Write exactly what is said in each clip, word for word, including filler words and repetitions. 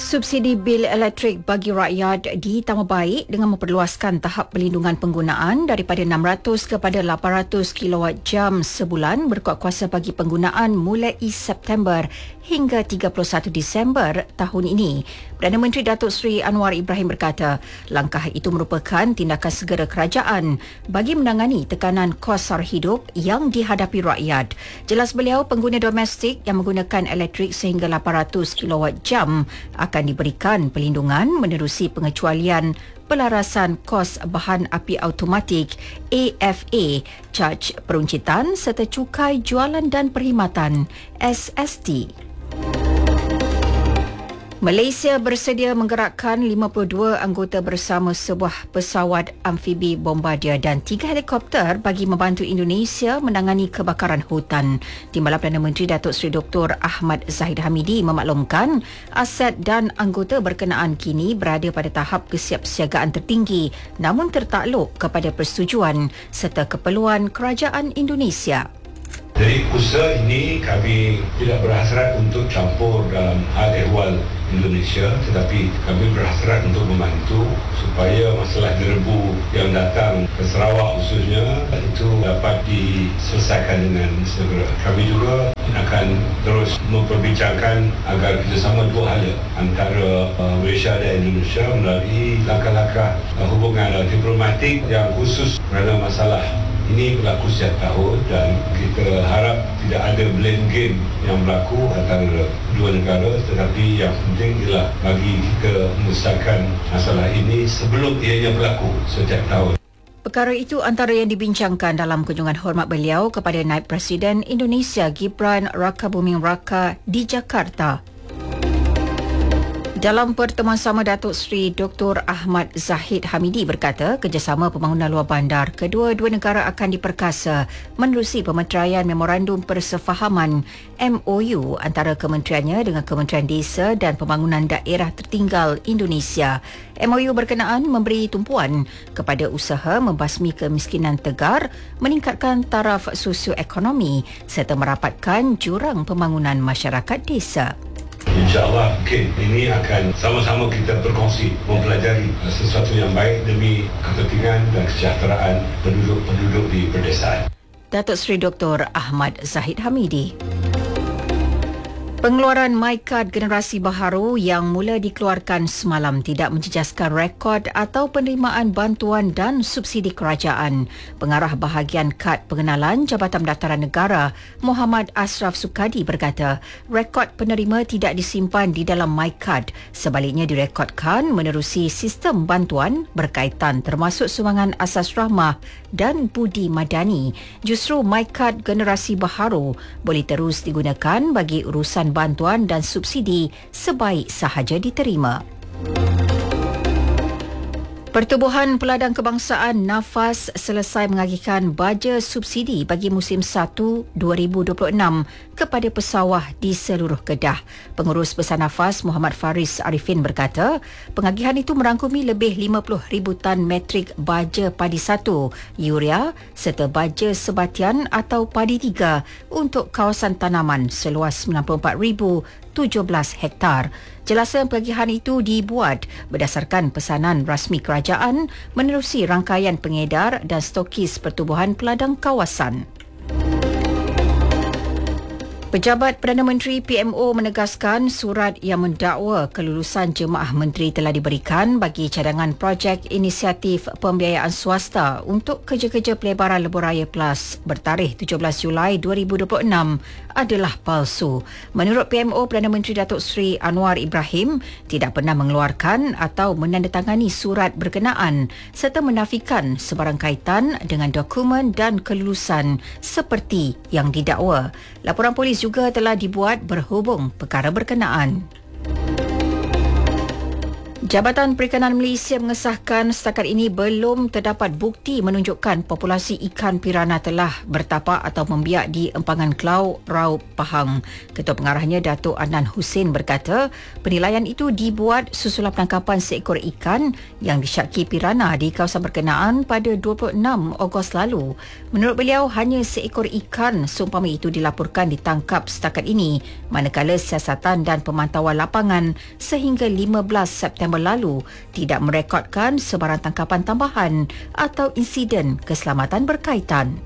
Subsidi bil elektrik bagi rakyat ditambah baik dengan memperluaskan tahap pelindungan penggunaan daripada enam ratus kepada lapan ratus kilowatt jam sebulan berkuat kuasa bagi penggunaan mulai September hingga tiga puluh satu Disember tahun ini. Perdana Menteri Datuk Seri Anwar Ibrahim berkata, langkah itu merupakan tindakan segera kerajaan bagi menangani tekanan kos sara hidup yang dihadapi rakyat. Jelas beliau, pengguna domestik yang menggunakan elektrik sehingga lapan ratus kilowatt jam akan diberikan perlindungan menerusi pengecualian pelarasan kos bahan api automatik A F A, caj peruncitan serta cukai jualan dan perkhidmatan S S T. Malaysia bersedia menggerakkan lima puluh dua anggota bersama sebuah pesawat amfibi bombardier dan tiga helikopter bagi membantu Indonesia menangani kebakaran hutan. Timbalan Perdana Menteri Datuk Seri Doktor Ahmad Zahid Hamidi memaklumkan aset dan anggota berkenaan kini berada pada tahap kesiapsiagaan tertinggi namun tertakluk kepada persetujuan serta keperluan kerajaan Indonesia. Dari usaha ini kami tidak berhasrat untuk campur dalam hal ehwal Indonesia, tetapi kami berhasrat untuk membantu supaya masalah derebu yang datang ke Sarawak khususnya itu dapat diselesaikan dengan segera. Kami juga akan terus memperbincangkan agar kerjasama dua hala antara uh, Malaysia dan Indonesia melalui langkah-langkah uh, hubungan uh, diplomatik yang khusus kerana masalah ini berlaku setiap tahun dan kita harap tidak ada blame game yang berlaku antara dua negara, tetapi yang penting ialah bagi kita menyelesaikan masalah ini sebelum ianya berlaku setiap tahun. Perkara itu antara yang dibincangkan dalam kunjungan hormat beliau kepada Naib Presiden Indonesia Gibran Rakabuming Raka di Jakarta. Dalam pertemuan sama, Datuk Seri Doktor Ahmad Zahid Hamidi berkata kerjasama pembangunan luar bandar kedua-dua negara akan diperkasa menerusi pemeteraian Memorandum Persefahaman M O U antara kementeriannya dengan Kementerian Desa dan Pembangunan Daerah Tertinggal Indonesia. M O U berkenaan memberi tumpuan kepada usaha membasmi kemiskinan tegar, meningkatkan taraf sosioekonomi serta merapatkan jurang pembangunan masyarakat desa. InsyaAllah mungkin ini akan sama-sama kita berkongsi mempelajari sesuatu yang baik demi kepentingan dan kesejahteraan penduduk-penduduk di pedesaan. Datuk Seri Doktor Ahmad Zahid Hamidi. Pengeluaran MyKad generasi baharu yang mula dikeluarkan semalam tidak menjejaskan rekod atau penerimaan bantuan dan subsidi kerajaan. Pengarah bahagian kad pengenalan Jabatan Pendaftaran Negara, Muhammad Ashraf Sukadi berkata, rekod penerima tidak disimpan di dalam MyKad, sebaliknya direkodkan menerusi sistem bantuan berkaitan termasuk sumbangan asas rahmah dan budi madani. Justru MyKad generasi baharu boleh terus digunakan bagi urusan bantuan dan subsidi sebaik sahaja diterima. Pertubuhan Peladang Kebangsaan Nafas selesai mengagihkan baja subsidi bagi musim satu dua ribu dua puluh enam kepada pesawah di seluruh Kedah. Pengurus Besar Nafas Muhammad Faris Arifin berkata, pengagihan itu merangkumi lebih lima puluh ribu tan metrik baja padi satu, urea serta baja sebatian atau padi tiga untuk kawasan tanaman seluas sembilan puluh empat ribu tujuh belas hektar. Jelasan pengagihan itu dibuat berdasarkan pesanan rasmi kerajaan menerusi rangkaian pengedar dan stokis pertubuhan peladang kawasan. Pejabat Perdana Menteri P M O menegaskan surat yang mendakwa kelulusan jemaah menteri telah diberikan bagi cadangan projek inisiatif pembiayaan swasta untuk kerja-kerja pelebaran Lebuhraya Plus bertarikh tujuh belas Julai dua ribu dua puluh enam adalah palsu. Menurut P M O, Perdana Menteri Datuk Seri Anwar Ibrahim tidak pernah mengeluarkan atau menandatangani surat berkenaan serta menafikan sebarang kaitan dengan dokumen dan kelulusan seperti yang didakwa. Laporan polis juga telah dibuat berhubung perkara berkenaan. Jabatan Perikanan Malaysia mengesahkan setakat ini belum terdapat bukti menunjukkan populasi ikan pirana telah bertapak atau membiak di empangan Kelau Raup Pahang. Ketua Pengarahnya Datuk Adnan Hussein berkata, penilaian itu dibuat susulan penangkapan seekor ikan yang disyaki pirana di kawasan berkenaan pada dua puluh enam Ogos lalu. Menurut beliau, hanya seekor ikan seumpama itu dilaporkan ditangkap setakat ini, manakala siasatan dan pemantauan lapangan sehingga lima belas September lalu tidak merekodkan sebarang tangkapan tambahan atau insiden keselamatan berkaitan.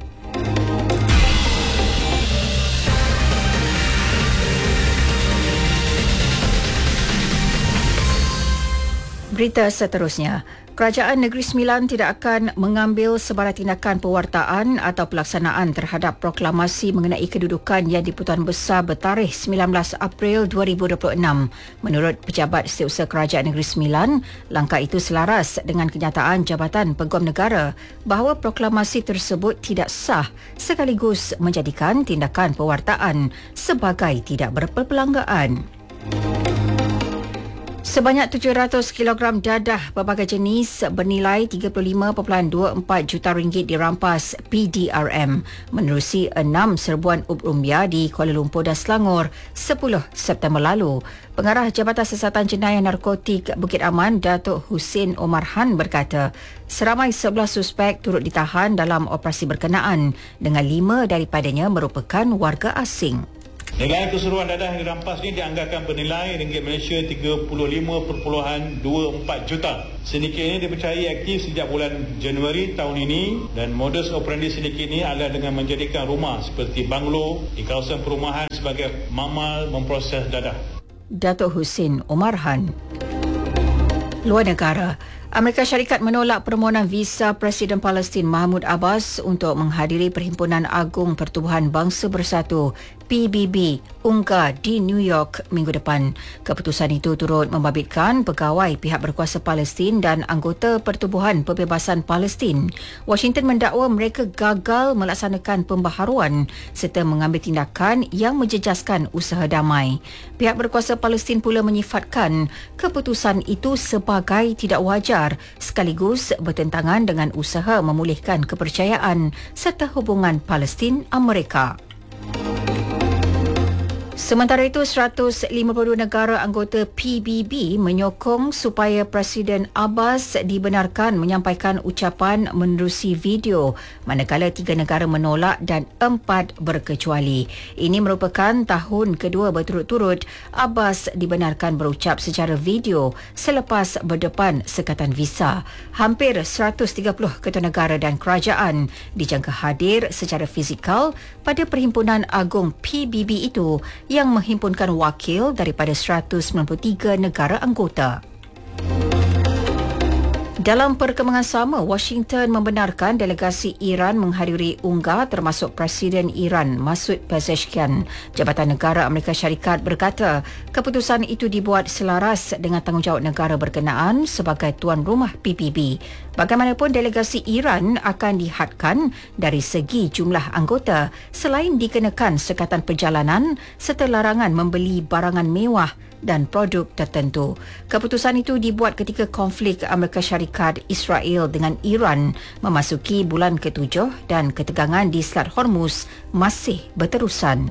Berita seterusnya, Kerajaan Negeri Sembilan tidak akan mengambil sebarang tindakan pewartaan atau pelaksanaan terhadap proklamasi mengenai kedudukan yang di-Pertuan Besar bertarikh sembilan belas April dua ribu dua puluh enam. Menurut Pejabat Setiausaha Kerajaan Negeri Sembilan, langkah itu selaras dengan kenyataan Jabatan Peguam Negara bahawa proklamasi tersebut tidak sah sekaligus menjadikan tindakan pewartaan sebagai tidak berperbelangaan. Sebanyak tujuh ratus kilogram dadah berbagai jenis bernilai tiga puluh lima perpuluhan dua empat juta ringgit dirampas P D R M menerusi enam serbuan up-rumbia di Kuala Lumpur dan Selangor sepuluh September lalu. Pengarah Jabatan Siasatan Jenayah Narkotik Bukit Aman, Datuk Hussein Omar Han berkata, seramai sebelas suspek turut ditahan dalam operasi berkenaan dengan lima daripadanya merupakan warga asing. Nilai keseluruhan dadah yang dirampas ini dianggarkan bernilai ringgit Malaysia tiga puluh lima perpuluhan dua empat juta. Sindiket ini dipercayai aktif sejak bulan Januari tahun ini dan modus operandi sindiket ini adalah dengan menjadikan rumah seperti banglo di kawasan perumahan sebagai mamal memproses dadah. Datuk Hussein Omar Han. Luar negara, Amerika Syarikat menolak permohonan visa Presiden Palestin Mahmud Abbas untuk menghadiri Perhimpunan Agung Pertubuhan Bangsa Bersatu P B B UNGA di New York minggu depan. Keputusan itu turut membabitkan pegawai pihak berkuasa Palestin dan anggota Pertubuhan Perbebasan Palestin. Washington mendakwa mereka gagal melaksanakan pembaharuan serta mengambil tindakan yang menjejaskan usaha damai. Pihak berkuasa Palestin pula menyifatkan keputusan itu sebagai tidak wajar sekaligus bertentangan dengan usaha memulihkan kepercayaan serta hubungan Palestin-Amerika. Sementara itu, seratus lima puluh dua negara anggota P B B menyokong supaya Presiden Abbas dibenarkan menyampaikan ucapan menerusi video, manakala tiga negara menolak dan empat berkecuali. Ini merupakan tahun kedua berturut-turut Abbas dibenarkan berucap secara video selepas berdepan sekatan visa. Hampir seratus tiga puluh ketua negara dan kerajaan dijangka hadir secara fizikal pada Perhimpunan Agung P B B itu yang menghimpunkan wakil daripada seratus sembilan puluh tiga negara anggota. Dalam perkembangan sama, Washington membenarkan delegasi Iran menghadiri UNGA termasuk Presiden Iran Masoud Pezeshkian. Jabatan Negara Amerika Syarikat berkata, keputusan itu dibuat selaras dengan tanggungjawab negara berkenaan sebagai tuan rumah P B B. Bagaimanapun, delegasi Iran akan dihadkan dari segi jumlah anggota selain dikenakan sekatan perjalanan serta larangan membeli barangan mewah dan produk tertentu. Keputusan itu dibuat ketika konflik Amerika Syarikat Israel dengan Iran memasuki bulan ketujuh dan ketegangan di Selat Hormuz masih berterusan.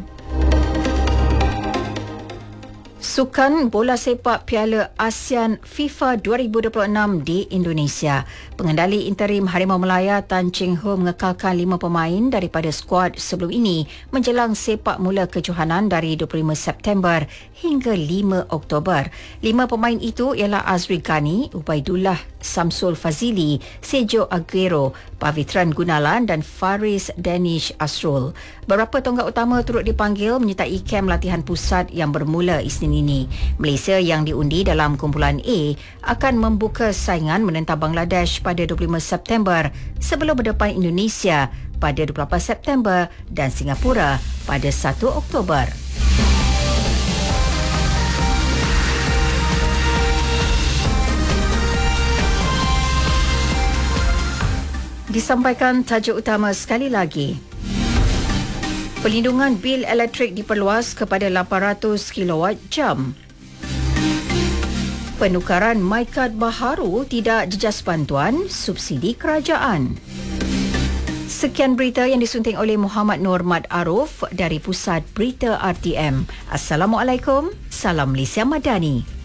Sukan Bola Sepak Piala ASEAN FIFA dua ribu dua puluh enam di Indonesia. Pengendali interim Harimau Melaya Tan Cheng Ho mengekalkan lima pemain daripada skuad sebelum ini menjelang sepak mula kejohanan dari dua puluh lima September hingga lima Oktober. Lima pemain itu ialah Azri Ghani, Ubaidullah Samsul Fazili, Sergio Aguero, Pavitran Gunalan dan Faris Danish Asrul. Beberapa tonggak utama turut dipanggil menyertai kem latihan pusat yang bermula Isnin ini. Malaysia yang diundi dalam kumpulan A akan membuka saingan menentang Bangladesh pada dua puluh lima September sebelum berdepan Indonesia pada dua puluh lapan September dan Singapura pada satu Oktober. Disampaikan tajuk utama sekali lagi. Pelindungan bil elektrik diperluas kepada lapan ratus kilowatt jam. Penukaran MyCard baharu tidak jejas bantuan subsidi kerajaan. Sekian berita yang disunting oleh Muhammad Nur Mat Aruf dari Pusat Berita R T M. Assalamualaikum, salam Malaysia Madani.